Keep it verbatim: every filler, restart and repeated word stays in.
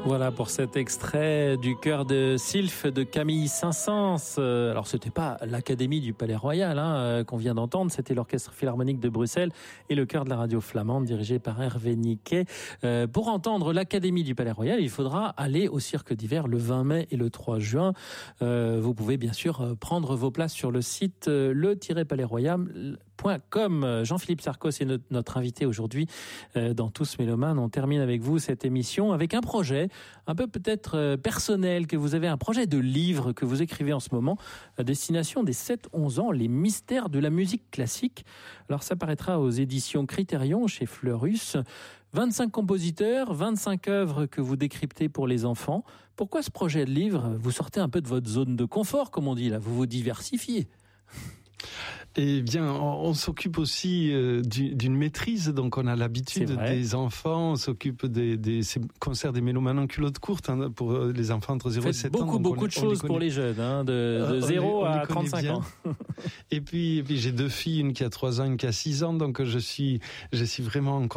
Voilà pour cet extrait du Chœur de Sylphe de Camille Saint-Saëns. Alors c'était pas l'Académie du Palais Royal hein, qu'on vient d'entendre, c'était l'Orchestre Philharmonique de Bruxelles et le chœur de la radio flamande dirigé par Hervé Niquet. Euh, pour entendre l'Académie du Palais Royal, il faudra aller au Cirque d'hiver le vingt mai et le trois juin. Euh, vous pouvez bien sûr prendre vos places sur le site euh, le tiret palais royal point com. Jean-Philippe Sarcos est notre, notre invité aujourd'hui euh, dans Tous Mélomanes. On termine avec vous cette émission avec un projet un peu peut-être euh, personnel que vous avez, un projet de livre que vous écrivez en ce moment à destination des sept onze ans, les mystères de la musique classique. Alors ça paraîtra aux éditions Critérion chez Fleurus. vingt-cinq compositeurs, vingt-cinq œuvres que vous décryptez pour les enfants. Pourquoi ce projet de livre? Vous sortez un peu de votre zone de confort, comme on dit là, vous vous diversifiez. Eh bien, on, on s'occupe aussi euh, d'une maîtrise, donc on a l'habitude des enfants, on s'occupe des, des ces concerts des mélomanes en culotte courte hein, pour les enfants entre zéro et sept ans. Beaucoup, beaucoup de choses pour les jeunes, hein, de, de zéro à trente-cinq ans. Et puis, et puis j'ai deux filles, une qui a trois ans, une qui a six ans, donc je suis, je suis vraiment en